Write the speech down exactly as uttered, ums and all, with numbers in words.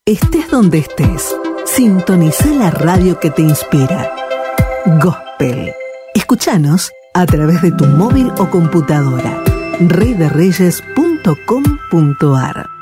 Estés donde estés, sintoniza la radio que te inspira. Gospel. Escúchanos a través de tu móvil o computadora. rey de reyes punto com punto ar